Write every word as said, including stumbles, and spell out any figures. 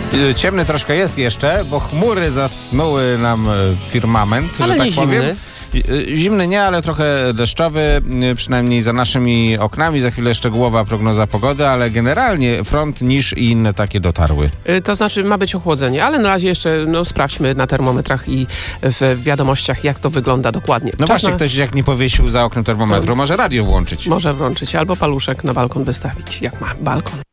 Ciemny troszkę jest jeszcze, bo chmury zasnuły nam firmament, ale że tak nie powiem. zimny. Zimny nie, ale trochę deszczowy, przynajmniej za naszymi oknami. Za chwilę szczegółowa prognoza pogody, ale generalnie front, niż i inne takie dotarły. To znaczy ma być ochłodzenie, ale na razie jeszcze no, sprawdźmy na termometrach i w wiadomościach, jak to wygląda dokładnie. No Czas właśnie, na... ktoś jak nie powiesił za oknem termometru, może radio włączyć. Może włączyć albo paluszek na balkon wystawić, jak ma balkon.